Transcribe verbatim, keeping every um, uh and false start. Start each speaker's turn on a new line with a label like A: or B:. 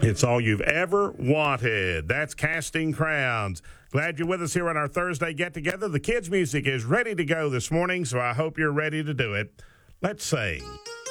A: It's all you've ever wanted. That's Casting Crowns. Glad you're with us here on our Thursday get-together. The kids' music is ready to go this morning, so I hope you're ready to do it. Let's sing.